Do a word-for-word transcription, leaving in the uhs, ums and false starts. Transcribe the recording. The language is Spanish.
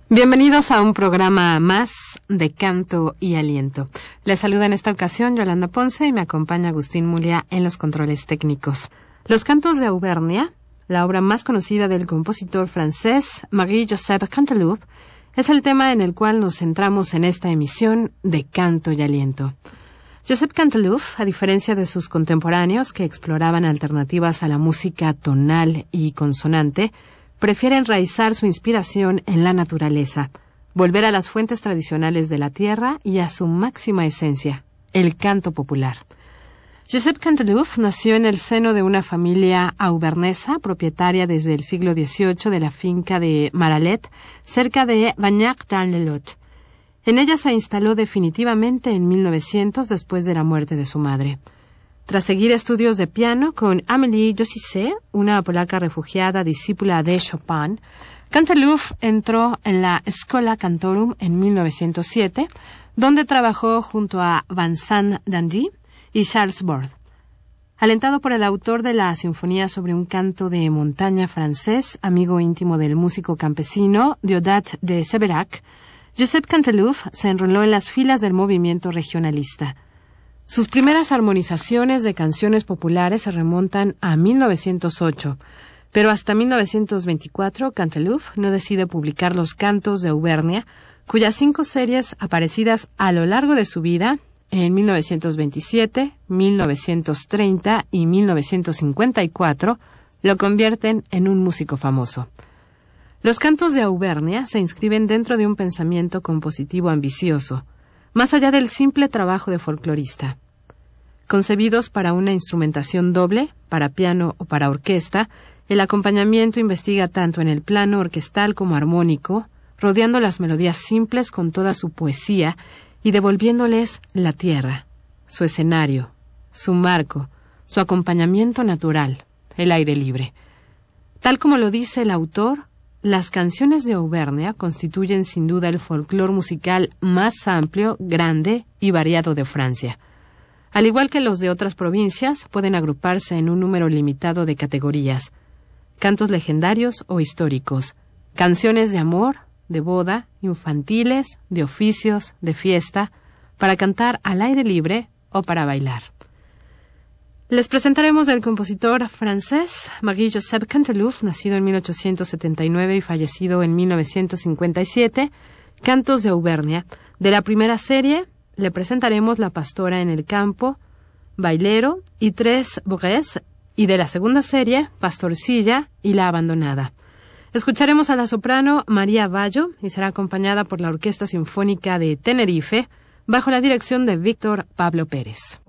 Bienvenidos a un programa más de Canto y Aliento. Les saluda en esta ocasión Yolanda Ponce y me acompaña Agustín Mulia en los controles técnicos. Los cantos de Auvernia, la obra más conocida del compositor francés Marie-Joseph Canteloup, es el tema en el cual nos centramos en esta emisión de Canto y Aliento. Joseph Canteloup, a diferencia de sus contemporáneos que exploraban alternativas a la música tonal y consonante, prefiere enraizar su inspiración en la naturaleza, volver a las fuentes tradicionales de la tierra y a su máxima esencia, el canto popular. Joseph Canteloup nació en el seno de una familia auvernesa, propietaria desde el siglo dieciocho de la finca de Maralet, cerca de Bagnac-dans-le-Lot. En ella se instaló definitivamente en mil novecientos después de la muerte de su madre. Tras seguir estudios de piano con Amélie Dosizet, una polaca refugiada discípula de Chopin, Canteloup entró en la Schola Cantorum en mil novecientos siete, donde trabajó junto a Vincent d'Indy y Charles Bord. Alentado por el autor de la Sinfonía sobre un canto de montaña francés, amigo íntimo del músico campesino Diodat de Séverac, Joseph Canteloup se enroló en las filas del movimiento regionalista. Sus primeras armonizaciones de canciones populares se remontan a mil novecientos ocho, pero hasta mil novecientos veinticuatro Canteloup no decide publicar los cantos de Auvernia, cuyas cinco series aparecidas a lo largo de su vida, en mil novecientos veintisiete, mil novecientos treinta y mil novecientos cincuenta y cuatro, lo convierten en un músico famoso. Los cantos de Auvernia se inscriben dentro de un pensamiento compositivo ambicioso, más allá del simple trabajo de folclorista. Concebidos para una instrumentación doble, para piano o para orquesta, el acompañamiento investiga tanto en el plano orquestal como armónico, rodeando las melodías simples con toda su poesía y devolviéndoles la tierra, su escenario, su marco, su acompañamiento natural, el aire libre. Tal como lo dice el autor, las canciones de Auvernia constituyen sin duda el folclore musical más amplio, grande y variado de Francia. Al igual que los de otras provincias, pueden agruparse en un número limitado de categorías: cantos legendarios o históricos, canciones de amor, de boda, infantiles, de oficios, de fiesta, para cantar al aire libre o para bailar. Les presentaremos al compositor francés Marie-Joseph Canteloup, nacido en mil ochocientos setenta y nueve y fallecido en mil novecientos cincuenta y siete, Cantos de Auvernia. De la primera serie, le presentaremos La Pastora en el Campo, Bailero y Tres Bourrées, y de la segunda serie, Pastorcilla y La Abandonada. Escucharemos a la soprano María Bayo y será acompañada por la Orquesta Sinfónica de Tenerife, bajo la dirección de Víctor Pablo Pérez.